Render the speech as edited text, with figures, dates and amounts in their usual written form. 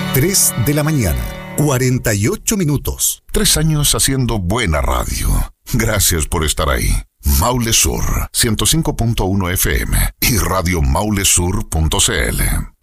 3 de la mañana, 48 minutos. 3 años haciendo buena radio. Gracias por estar ahí. Maule Sur, 105.1 FM y radiomaulesur.cl.